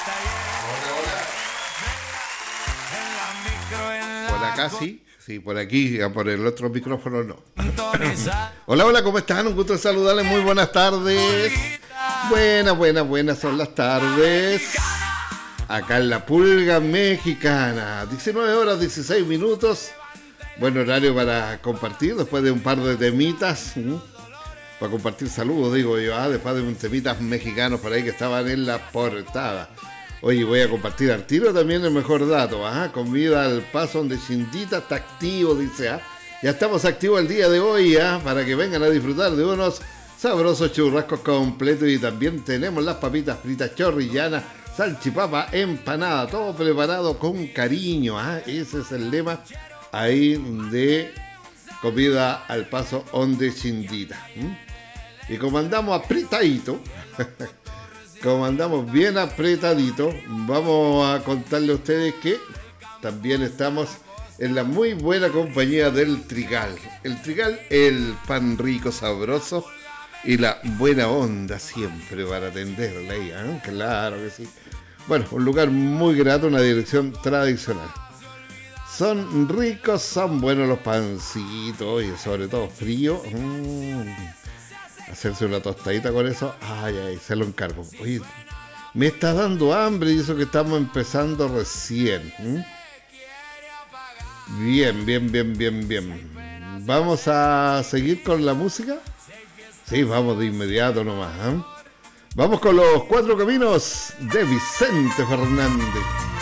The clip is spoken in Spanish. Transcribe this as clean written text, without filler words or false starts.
Por acá sí, por aquí, por el otro micrófono no. Hola, hola, ¿cómo están? Un gusto de saludarles, muy buenas tardes. Buenas son las tardes. Acá en la Pulga Mexicana, 19 horas 16 minutos. Buen horario para compartir después de un par de temitas. Para compartir saludos, digo yo, después de un temitas mexicanos por ahí que estaban en la portada. Oye, voy a compartir al tiro también el mejor dato. Comida al paso donde Cindita está activo, dice. Ya estamos activos el día de hoy, para que vengan a disfrutar de unos sabrosos churrascos completos. Y también tenemos las papitas fritas chorrillanas, salchipapa, empanada, todo preparado con cariño. Ese es el lema ahí de comida al paso donde Cindita. Y como andamos apretadito, como andamos bien apretadito, vamos a contarle a ustedes que también estamos en la muy buena compañía del Trigal. El Trigal, el pan rico, sabroso y la buena onda siempre para atenderla ahí, claro que sí. Bueno, un lugar muy grato, una dirección tradicional. Son ricos, son buenos los pancitos y sobre todo frío. Hacerse una tostadita con eso, se lo encargo. Oye, me está dando hambre y eso que estamos empezando recién. Bien. ¿Vamos a seguir con la música? Sí, vamos de inmediato nomás. Vamos con los 4 caminos de Vicente Fernández.